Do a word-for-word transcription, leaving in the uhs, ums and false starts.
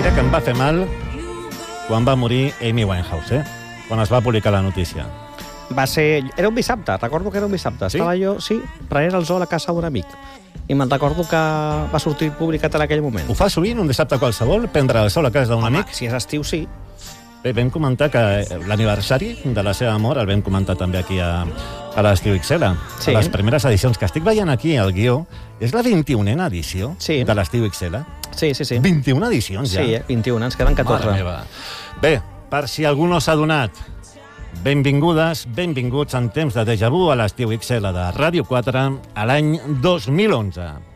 mira que em va fer mal quan va morir Amy Winehouse, eh? Quan es va publicar la notícia. Va ser... Era un dissabte, recordo que era un dissabte. Sí? Estava jo, sí, traient el zoo a la casa d'un amic. I me'n recordo que va sortir publicat en aquell moment. Ho fa sovint, un dissabte qualsevol, prendre el sol a casa d'un amic? Si és estiu, sí. Bé, vam comentar que l'aniversari de la seva mort el vam comentar també aquí a, a l'Estiu X L, Sí. a les primeres edicions, que estic veient aquí al guió, és la vint-i-unena edició Sí. de l'Estiu X L. Sí, sí, sí. vint-i-una edicions ja. Sí, eh? vint-i-una, ens queden catorze. Mare meva. Bé, per si algú no s'ha donat, benvingudes, benvinguts en temps de déjà vu a l'Estiu X L de Ràdio quatre a l'any dos mil onze.